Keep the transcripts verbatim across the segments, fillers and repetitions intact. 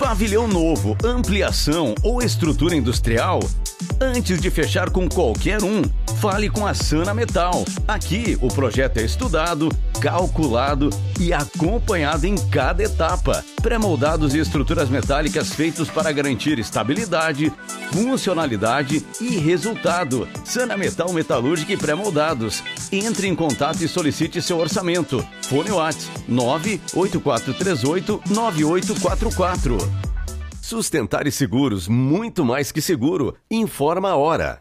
Pavilhão novo, ampliação ou estrutura industrial? Antes de fechar com qualquer um, fale com a Sana Metal. Aqui o projeto é estudado, calculado e acompanhado em cada etapa. Pré-moldados e estruturas metálicas feitos para garantir estabilidade, funcionalidade e resultado. Sana Metal Metalúrgica e Pré-moldados. Entre em contato e solicite seu orçamento. Fone WhatsApp nove oito quatro três oito nove oito quatro quatro. Sustentar e Seguros, muito mais que seguro. Informa a hora.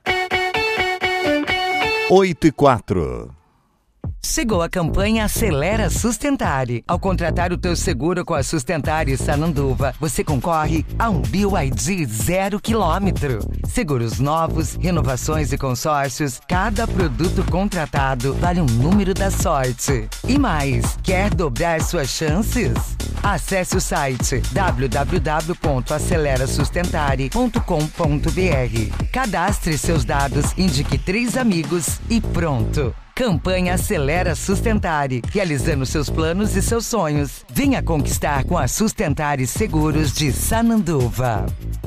oito e quatro. Chegou a campanha Acelera Sustentare. Ao contratar o teu seguro com a Sustentare Sananduva, você concorre a um B Y D zero quilômetro. Seguros novos, renovações e consórcios, cada produto contratado vale um número da sorte. E mais, quer dobrar suas chances? Acesse o site w w w ponto acelera sustentare ponto com ponto b r. Cadastre seus dados, indique três amigos e pronto. Campanha Acelera Sustentare, realizando seus planos e seus sonhos. Venha conquistar com a Sustentare Seguros de Sananduva.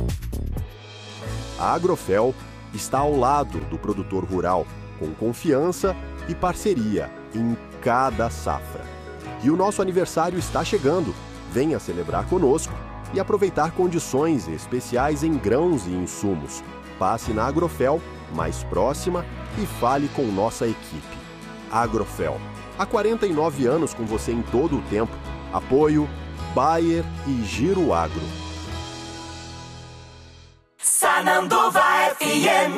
A Agrofel está ao lado do produtor rural, com confiança e parceria em cada safra. E o nosso aniversário está chegando. Venha celebrar conosco e aproveitar condições especiais em grãos e insumos. Passe na Agrofel mais próxima e fale com nossa equipe. Agrofel, há quarenta e nove anos com você em todo o tempo. Apoio Bayer e Giro Agro. Sananduva F M.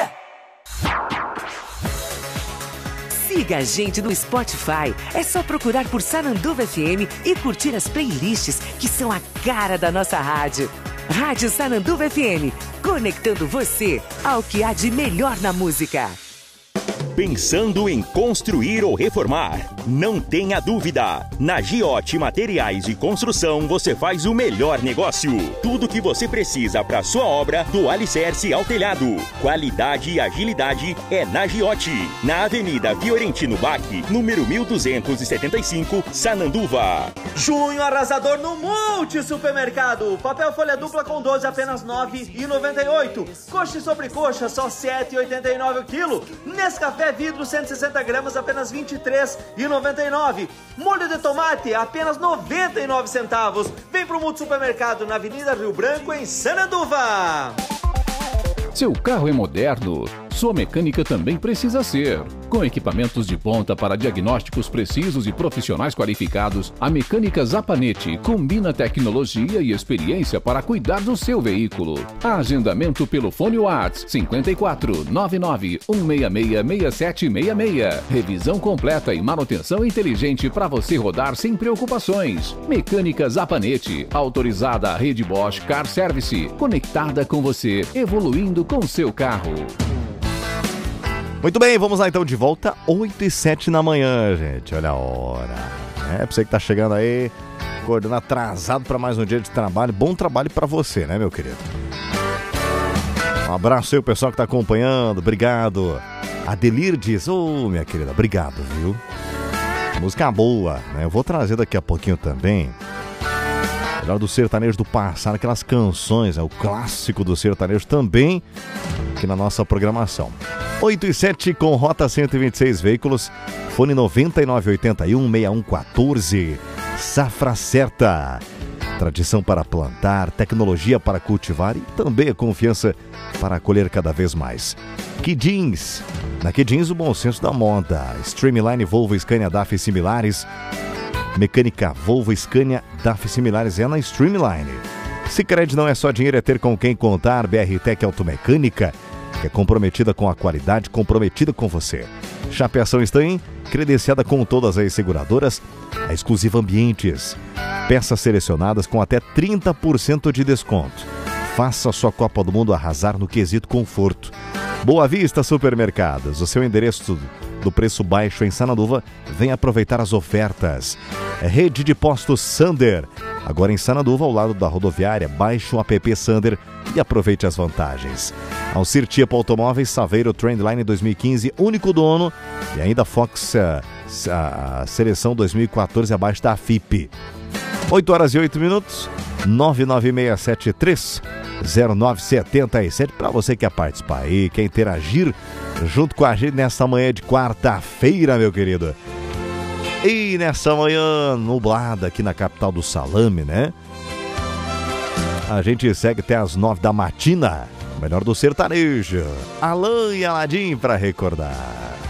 Siga a gente no Spotify. É só procurar por Sananduva F M e curtir as playlists que são a cara da nossa rádio. Rádio Sananduva F M, conectando você ao que há de melhor na música. Pensando em construir ou reformar? Não tenha dúvida! Na Giote Materiais de Construção você faz o melhor negócio. Tudo que você precisa para sua obra, do alicerce ao telhado. Qualidade e agilidade é na Giote. Na Avenida Fiorentino Bach, número mil duzentos e setenta e cinco, Sananduva. Junho arrasador no Multi Supermercado. Papel folha dupla com doze, apenas nove reais e noventa e oito centavos. Coxa e sobrecoxa, só sete reais e oitenta e nove centavos o quilo. Nescafé vidro cento e sessenta gramas, apenas vinte e três reais e noventa e nove centavos. Molho de tomate, apenas noventa e nove centavos. Vem pro Multi Supermercado, na Avenida Rio Branco, em Sananduva. Seu carro é moderno, sua mecânica também precisa ser. Com equipamentos de ponta para diagnósticos precisos e profissionais qualificados, a Mecânica Zapanete combina tecnologia e experiência para cuidar do seu veículo. Agendamento pelo fone WhatsApp cinco quatro nove nove um seis seis seis sete seis seis. Revisão completa e manutenção inteligente para você rodar sem preocupações. Mecânica Zapanete, autorizada à rede Bosch Car Service, conectada com você, evoluindo com seu carro. Muito bem, vamos lá então de volta, oito e sete na manhã, gente, olha a hora. É, pra você que tá chegando aí, acordando atrasado para mais um dia de trabalho, bom trabalho para você, né, meu querido? Um abraço aí, o pessoal que tá acompanhando, obrigado. Adelir diz, ô, oh, minha querida, obrigado, viu? Música boa, né? Eu vou trazer daqui a pouquinho também, melhor do sertanejo do passado, aquelas canções, é o clássico do sertanejo também, aqui na nossa programação. oito e sete com Rota cento e vinte e seis veículos, fone noventa e nove oitenta e um sessenta e um quatorze. Safra Certa, tradição para plantar, tecnologia para cultivar e também a confiança para colher cada vez mais. Que Jeans, na Que Jeans o bom senso da moda. Streamline, Volvo, Scania, D A F e similares. Mecânica Volvo, Scania, D A F e similares é na Streamline. Sicredi não é só dinheiro, é ter com quem contar. B R Tech Automecânica, que é comprometida com a qualidade, comprometida com você. Chapeação está em credenciada com todas as seguradoras, a Exclusiva Ambientes. Peças selecionadas com até trinta por cento de desconto. Faça a sua Copa do Mundo arrasar no quesito conforto. Boa Vista Supermercados, o seu endereço do preço baixo em Sananduva. Vem aproveitar as ofertas. Rede de Postos Sander, agora em Sananduva, ao lado da rodoviária. Baixe o app Sander e aproveite as vantagens. Alcir Tipo Automóveis, Saveiro Trendline dois mil e quinze, único dono. E ainda Fox, a, a seleção dois mil e quatorze abaixo da F I P. oito horas e oito minutos, nove nove seis sete três zero nove sete sete. Para você que quer participar aí, quer interagir junto com a gente nessa manhã de quarta-feira, meu querido. E nessa manhã nublada aqui na capital do salame, né? A gente segue até as nove da matina. O melhor do sertanejo. Alan e Aladim para recordar.